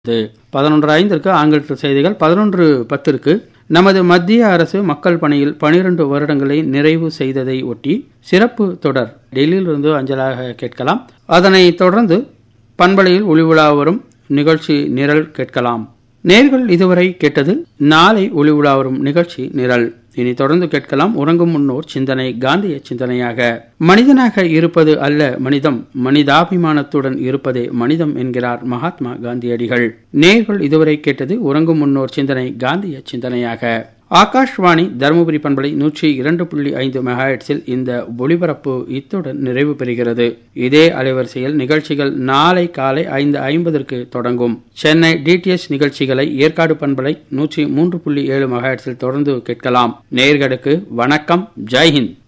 11:05 ஆங்கிலத்தில் செய்திகள். 11:10 நமது மத்திய அரசு மக்கள் பணியில் 12 வருடங்களை நிறைவு செய்ததை ஒட்டி சிறப்பு தொடர் டெல்லியிலிருந்து அஞ்சலாக கேட்கலாம். அதனைத் தொடர்ந்து பண்பலையில் ஒளிவுலா வரும் நிகழ்ச்சி நிரல் கேட்கலாம். நேர்கள் இதுவரை கேட்டது நாளை ஒளிவுலா வரும் நிகழ்ச்சி நிரல். இனி தொடர்ந்து கேட்கலாம் உறங்கும் முன்னோர் சிந்தனை காந்திய சிந்தனையாக. மனிதனாக இருப்பது அல்ல மனிதம், மனிதாபிமானத்துடன் இருப்பதே மனிதம் என்கிறார் மகாத்மா காந்தியடிகள். நேர்கள் இதுவரை கேட்டது உறங்கும் முன்னோர் சிந்தனை காந்திய சிந்தனையாக. ஆகாஷ்வாணி தருமபுரி பண்பலை 102.5 மெகாஹெர்ட்ஸில் இந்த ஒளிபரப்பு இத்துடன் நிறைவு பெறுகிறது. இதே அலைவரிசையில் நிகழ்ச்சிகள் நாளை காலை 5:50 தொடங்கும். சென்னை டிடிஎச் நிகழ்ச்சிகளை ஏற்காடு பண்பலை 103.7 மெகாஹெர்ட்ஸில் தொடர்ந்து கேட்கலாம். நேயர்களுக்கு வணக்கம். ஜெய்ஹிந்த்.